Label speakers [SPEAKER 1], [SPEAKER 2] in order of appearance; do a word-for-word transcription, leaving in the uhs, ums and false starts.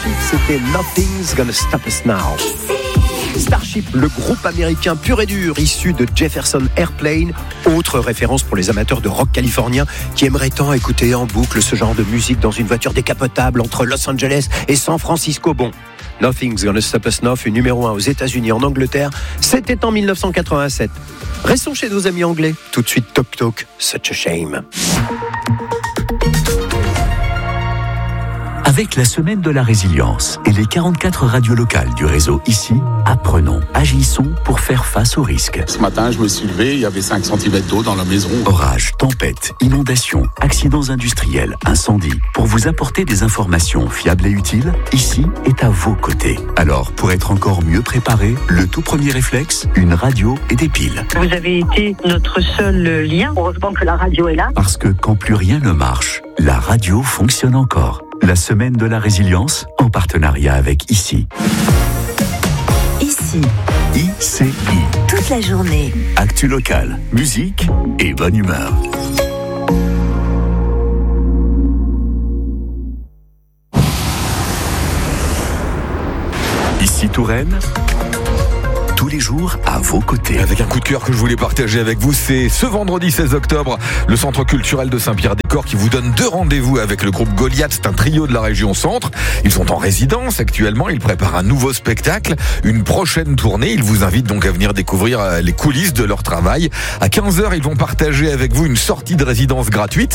[SPEAKER 1] Starship, c'était Nothing's Gonna Stop Us Now. Starship, le groupe américain pur et dur issu de Jefferson Airplane, autre référence pour les amateurs de rock californien qui aimeraient tant écouter en boucle ce genre de musique dans une voiture décapotable entre Los Angeles et San Francisco. Bon, Nothing's Gonna Stop Us Now fut numéro un aux États-Unis, en Angleterre, c'était en dix-neuf cent quatre-vingt-sept. Restons chez nos amis anglais, tout de suite Talk Talk, Such a Shame.
[SPEAKER 2] Avec la semaine de la résilience et les quarante-quatre radios locales du réseau Ici, apprenons, agissons pour faire face aux risques.
[SPEAKER 3] Ce matin, je me suis levé, il y avait cinq centimètres d'eau dans la maison.
[SPEAKER 2] Orages, tempêtes, inondations, accidents industriels, incendies. Pour vous apporter des informations fiables et utiles, Ici est à vos côtés. Alors, pour être encore mieux préparé, le tout premier réflexe, une radio et des piles.
[SPEAKER 4] Vous avez été notre seul lien. Heureusement que la radio est là.
[SPEAKER 2] Parce que quand plus rien ne marche, la radio fonctionne encore. La semaine de la résilience, en partenariat avec Ici.
[SPEAKER 5] Ici.
[SPEAKER 2] I C I.
[SPEAKER 5] Toute la journée.
[SPEAKER 2] Actu local, musique et bonne humeur. Ici Touraine. Tous les jours à vos côtés.
[SPEAKER 6] Avec un coup de cœur que je voulais partager avec vous, c'est ce vendredi seize octobre, le Centre culturel de Saint-Pierre-des-Corps qui vous donne deux rendez-vous avec le groupe Goliath. C'est un trio de la région Centre. Ils sont en résidence actuellement, ils préparent un nouveau spectacle, une prochaine tournée. Ils vous invitent donc à venir découvrir les coulisses de leur travail. À quinze heures, ils vont partager avec vous une sortie de résidence gratuite.